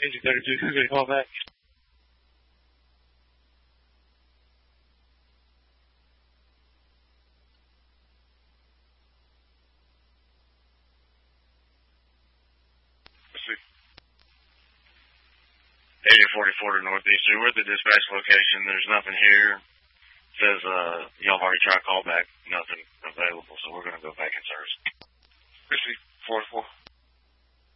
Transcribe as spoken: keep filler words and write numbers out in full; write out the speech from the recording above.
Engine thirty-two, who's going to call back? eighty forty-four to Northeast. We're at the dispatch location. There's nothing here. It says uh, y'all have already tried to call back. Nothing available, so we're going to go back in service. Chrissy, four four.